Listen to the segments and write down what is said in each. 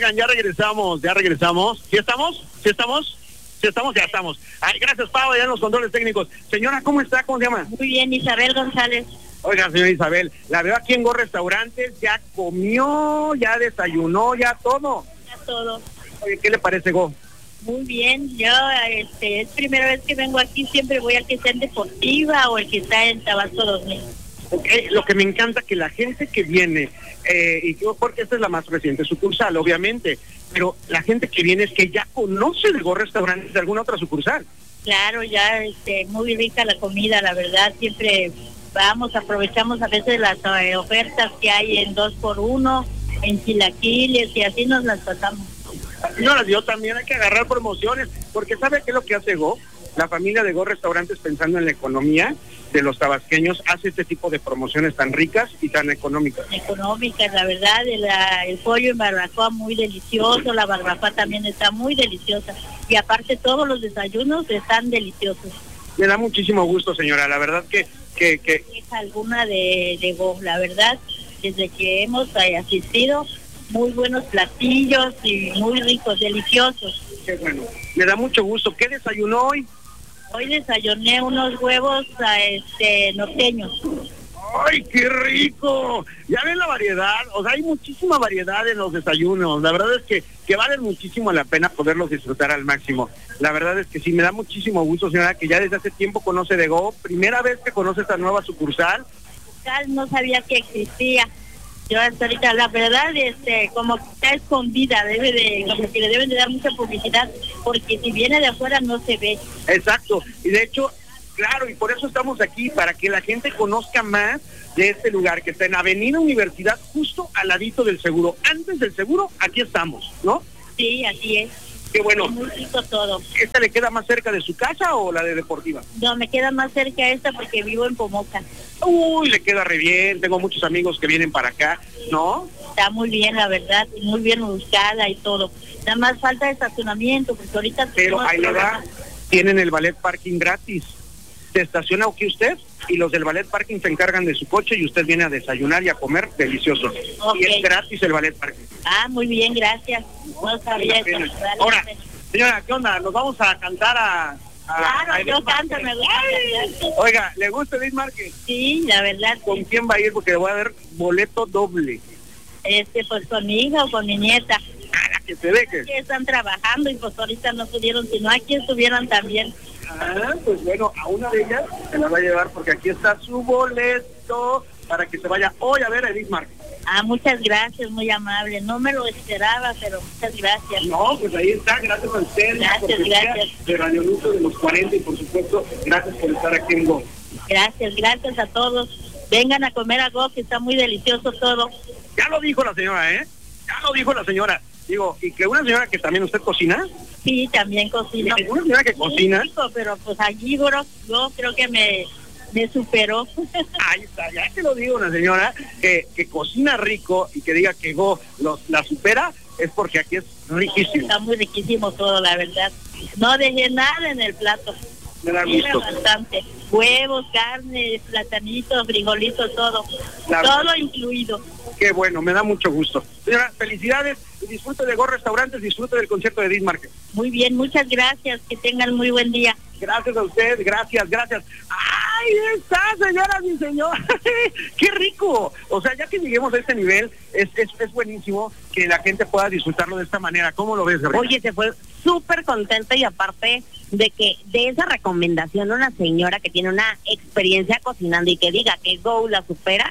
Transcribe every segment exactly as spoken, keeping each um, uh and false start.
Oigan, ya regresamos, ya regresamos. ¿Sí estamos? ¿Sí estamos? ¿Sí estamos? Ya estamos. Ay, gracias, Pau, ya en los controles técnicos. Señora, ¿cómo está? ¿Cómo se llama? Muy bien, Isabel González. Oiga, señora Isabel, la veo aquí en Go Restaurantes, ya comió, ya desayunó, ya todo. Ya todo. Oye, ¿qué le parece Go? Muy bien, yo este, es primera vez que vengo aquí, siempre voy al que está en Deportiva o el que está en Tabasco dos mil. Okay. Lo que me encanta que la gente que viene, eh, y yo porque esta es la más reciente sucursal, obviamente, pero la gente que viene es que ya conoce de Go Restaurantes de alguna otra sucursal. Claro, ya este, muy rica la comida, la verdad, siempre vamos, aprovechamos a veces las eh, ofertas que hay en dos por uno, en chilaquiles y así nos las pasamos. Señoras, yo también hay que agarrar promociones, porque ¿sabe qué es lo que hace Go? La familia de Go Restaurantes, pensando en la economía de los tabasqueños, hace este tipo de promociones tan ricas y tan económicas. Económicas, la verdad, el, el pollo en barbacoa muy delicioso, la barbacoa también está muy deliciosa, y aparte todos los desayunos están deliciosos. Me da muchísimo gusto, señora, la verdad que... que, que... Es alguna de, de Go, la verdad, desde que hemos eh, asistido, muy buenos platillos y muy ricos, deliciosos. Qué bueno, me da mucho gusto. ¿Qué desayunó hoy? Hoy desayuné unos huevos este, norteños. ¡Ay, qué rico! Ya ven la variedad, o sea, hay muchísima variedad en los desayunos. La verdad es que, que valen muchísimo la pena poderlos disfrutar al máximo. La verdad es que sí, me da muchísimo gusto, señora, que ya desde hace tiempo conoce de Go. Primera vez que conoce esta nueva sucursal. No sabía que existía. Yo hasta ahorita, la verdad, este, como que está escondida, debe de, como que le deben de dar mucha publicidad, porque si viene de afuera no se ve. Exacto, y de hecho, claro, y por eso estamos aquí, para que la gente conozca más de este lugar, que está en Avenida Universidad, justo al ladito del seguro. Antes del seguro, aquí estamos, ¿no? Sí, así es. Qué bueno. Es muy rico todo. ¿Esta le queda más cerca de su casa o la de Deportiva? No, me queda más cerca esta porque vivo en Pomoca. Uy, le queda re bien, tengo muchos amigos que vienen para acá, ¿no? Está muy bien, la verdad, muy bien buscada y todo. Nada más falta de estacionamiento, porque ahorita... Pero ahí le va, tienen el ballet parking gratis. Se estaciona aquí usted y los del ballet parking se encargan de su coche y usted viene a desayunar y a comer delicioso. Okay. Y es gratis el ballet parking. Ah, muy bien, gracias. No sabía eso. Ahora, señora, ¿qué onda? Nos vamos a cantar a... a claro, a yo canto, me gusta. Oiga, ¿le gusta Edith Márquez? Sí, la verdad. ¿Con sí. quién va a ir? Porque le voy a dar boleto doble. Este, pues con mi hija o con mi nieta. A la que se deje. Aquí están trabajando y pues ahorita no pudieron, sino aquí estuvieran también. Ah, pues bueno, a una de ellas se la va a llevar porque aquí está su boleto para que se vaya hoy a ver a Edith Márquez. Ah, muchas gracias, muy amable. No me lo esperaba, pero muchas gracias. No, pues ahí está, gracias a usted. Gracias, gracias. De Radio Luto de los cuarenta y por supuesto, gracias por estar aquí en Go. Gracias, gracias a todos. Vengan a comer a Go, que está muy delicioso todo. Ya lo dijo la señora, ¿eh? Ya lo dijo la señora. Digo, y que una señora que también usted cocina. Sí, también cocina. Una señora que cocina. Sí, pero pues allí, bro, yo creo que me... me superó. Ahí está, ya te lo digo, una señora que, que cocina rico y que diga que Go los, la supera, es porque aquí es riquísimo. Está muy riquísimo todo, la verdad. No dejé nada en el plato. Me da gusto. Bastante. Huevos, carne, platanitos, frijolitos, todo. Claro. Todo incluido. Qué bueno, me da mucho gusto. Señora, felicidades y disfrute de Go Restaurantes, disfrute del concierto de Edith Márquez. Muy bien, muchas gracias, que tengan muy buen día. Gracias a usted, gracias, gracias. ¡Ay, está, señoras y señores! ¡Qué rico! O sea, ya que lleguemos a este nivel, es, es, es buenísimo que la gente pueda disfrutarlo de esta manera. ¿Cómo lo ves, Gabriela? Oye, se fue súper contenta y aparte de que de esa recomendación una señora que tiene una experiencia cocinando y que diga que Go la supera.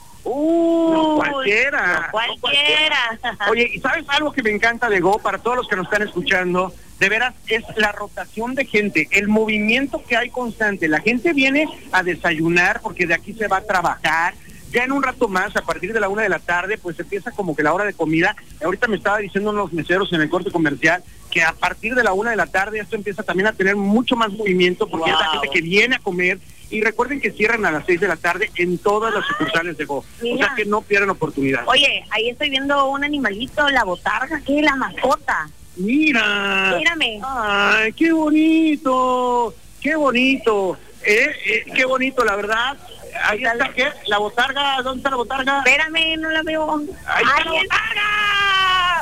Uh, no cualquiera. No cualquiera. No cualquiera. Oye, ¿y sabes algo que me encanta de Go? Para todos los que nos están escuchando, de veras, es la rotación de gente, el movimiento que hay constante. La gente viene a desayunar porque de aquí se va a trabajar. Ya en un rato más, a partir de la una de la tarde, pues empieza como que la hora de comida. Ahorita me estaba diciendo unos meseros en el corte comercial que a partir de la una de la tarde esto empieza también a tener mucho más movimiento porque wow. Es la gente que viene a comer. Y recuerden que cierran a las seis de la tarde en todas las sucursales de Go. Mira. O sea que no pierdan oportunidad. Oye, ahí estoy viendo un animalito, la botarga, que es la mascota. Mira. Mírame. Ay, qué bonito, qué bonito. Eh, eh, qué bonito, la verdad. Ahí está, ¿qué? La botarga, ¿dónde está la botarga? Espérame, no la veo. ¡Ahí está la botarga!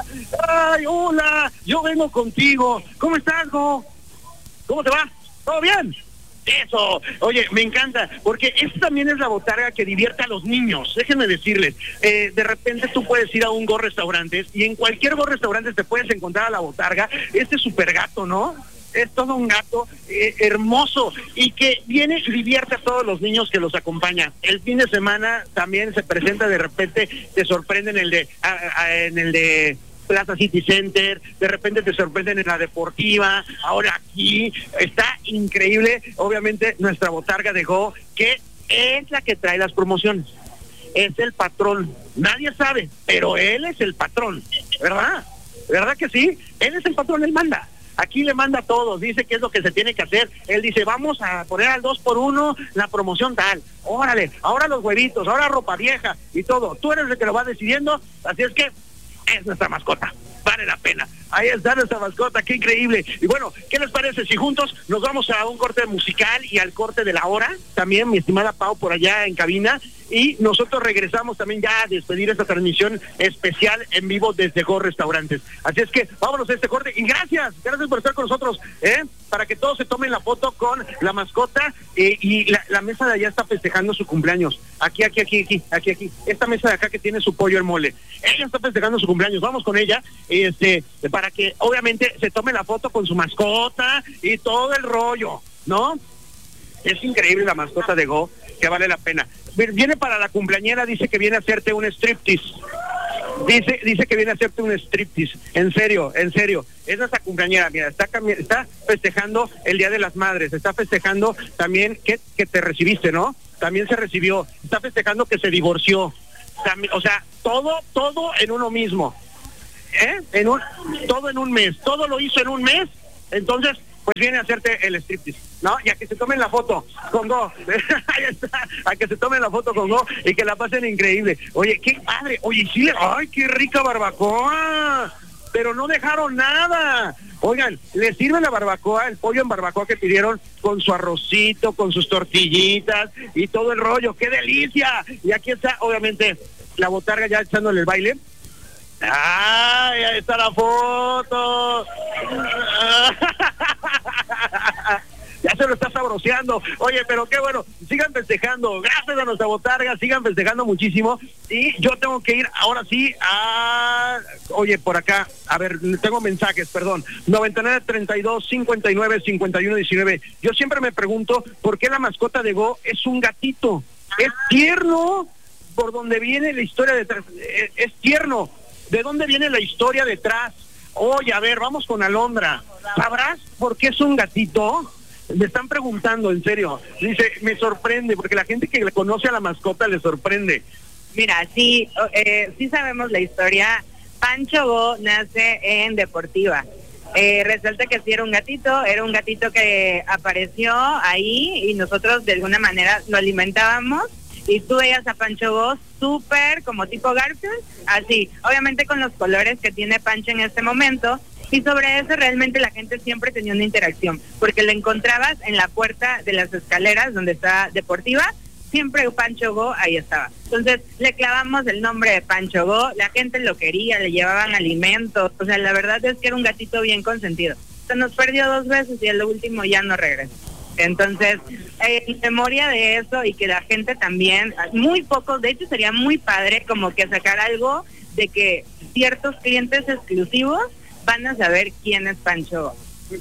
Ay, hola, yo vengo contigo. ¿Cómo estás, Go? ¿Cómo te va? ¿Todo bien? Eso, oye, me encanta, porque esta también es la botarga que divierte a los niños, déjenme decirles, eh, de repente tú puedes ir a un Go Restaurantes y en cualquier Go Restaurantes te puedes encontrar a la botarga, este super gato, ¿no? Es todo un gato eh, hermoso y que viene y divierte a todos los niños que los acompañan. El fin de semana también se presenta, de repente te sorprende en el de, a, a, en el de Plaza City Center, de repente te sorprenden en la deportiva, ahora aquí, está increíble, obviamente nuestra botarga de Go, que es la que trae las promociones, es el patrón, nadie sabe, pero él es el patrón, ¿verdad? ¿Verdad que sí? Él es el patrón, él manda. Aquí le manda a todos, dice qué es lo que se tiene que hacer. Él dice, vamos a poner al dos por uno la promoción tal. Órale, ahora los huevitos, ahora ropa vieja y todo. Tú eres el que lo va decidiendo, así es que es nuestra mascota, vale la pena. Ahí está nuestra mascota, qué increíble. Y bueno, ¿qué les parece si juntos nos vamos a un corte musical y al corte de la hora? También mi estimada Pau por allá en cabina. Y nosotros regresamos también ya a despedir esta transmisión especial en vivo desde Go Restaurantes. Así es que vámonos a este corte y gracias, gracias por estar con nosotros, ¿eh? Para que todos se tomen la foto con la mascota eh, y la, la mesa de allá está festejando su cumpleaños. Aquí, aquí, aquí, aquí, aquí, aquí. Esta mesa de acá que tiene su pollo en mole. Ella está festejando su cumpleaños. Vamos con ella, este, para que obviamente se tome la foto con su mascota y todo el rollo, ¿no? Es increíble la mascota de Go, que vale la pena. Viene para la cumpleañera, dice que viene a hacerte un striptease. Dice, dice que viene a hacerte un striptease. En serio, en serio. Es nuestra cumpleañera, mira, está, está festejando el Día de las Madres, está festejando también que, que te recibiste, ¿no? También se recibió, está festejando que se divorció. También, o sea, todo, todo en uno mismo. ¿Eh? En un, todo en un mes, todo lo hizo en un mes, entonces pues viene a hacerte el striptease, ¿no? Y a que se tomen la foto con Go, ahí está, a que se tomen la foto con Go y que la pasen increíble. Oye, qué padre, oye, sí, ay, qué rica barbacoa, pero no dejaron nada. Oigan, les sirve la barbacoa, el pollo en barbacoa que pidieron con su arrocito, con sus tortillitas y todo el rollo, ¡qué delicia! Y aquí está, obviamente, la botarga ya echándole el baile. ¡Ay, ahí está la foto! Ya se lo está sabroseando. Oye, pero qué bueno, sigan festejando, gracias a nuestra botarga, sigan festejando muchísimo. Y yo tengo que ir ahora sí a... Oye, por acá, a ver, tengo mensajes, perdón. noventa y nueve, treinta y dos, cincuenta y nueve, cincuenta y uno, diecinueve. Yo siempre me pregunto, ¿por qué la mascota de Go es un gatito? Es tierno, por donde viene la historia detrás, es, es tierno. ¿De dónde viene la historia detrás? Oye, a ver, vamos con Alondra. ¿Sabrás por qué es un gatito? Me están preguntando, en serio. Dice, me sorprende, porque la gente que le conoce a la mascota le sorprende. Mira, sí, eh, sí sabemos la historia. Pancho Go nace en Deportiva. Eh, resulta que sí era un gatito, era un gatito que apareció ahí y nosotros de alguna manera lo alimentábamos. Y tú veías a Pancho Go súper como tipo Garfield, así, obviamente con los colores que tiene Pancho en este momento, y sobre eso realmente la gente siempre tenía una interacción, porque lo encontrabas en la puerta de las escaleras donde está Deportiva, siempre Pancho Go ahí estaba. Entonces le clavamos el nombre de Pancho Go, la gente lo quería, le llevaban alimentos, o sea, la verdad es que era un gatito bien consentido. Se nos perdió dos veces y en lo último ya no regresó. Entonces, eh, en memoria de eso y que la gente también, muy pocos, de hecho sería muy padre como que sacar algo de que ciertos clientes exclusivos van a saber quién es Pancho.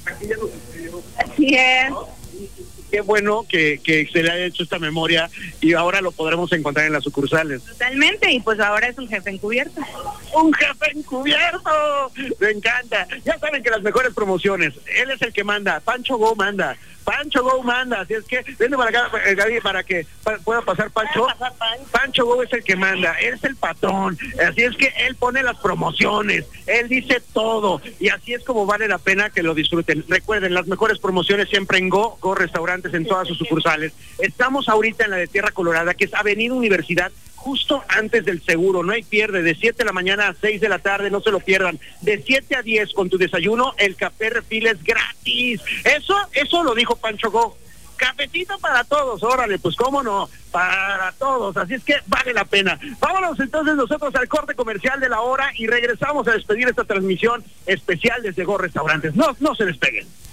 Así es. Qué bueno que, que se le haya hecho esta memoria y ahora lo podremos encontrar en las sucursales. Totalmente, y pues ahora es un jefe encubierto. ¡Un jefe encubierto! Me encanta. Ya saben que las mejores promociones, él es el que manda, Pancho Go manda. Pancho Go manda, así es que vende para acá, eh, Gaby, para que pa pueda pasar Pancho. Pasar Pancho. Pancho Go es el que manda, él es el patrón, así es que él pone las promociones, él dice todo, y así es como vale la pena que lo disfruten. Recuerden, las mejores promociones siempre en Go, Go Restaurantes en todas sus sucursales. Estamos ahorita en la de Tierra Colorada, que es Avenida Universidad, justo antes del seguro, no hay pierde, de siete de la mañana a seis de la tarde, no se lo pierdan, de siete a diez con tu desayuno, el café refil es gratis, eso, eso lo dijo Pancho Go, cafecito para todos, órale, pues cómo no, para todos, así es que vale la pena. Vámonos entonces nosotros al corte comercial de la hora y regresamos a despedir esta transmisión especial desde Go Restaurantes. No, no se despeguen.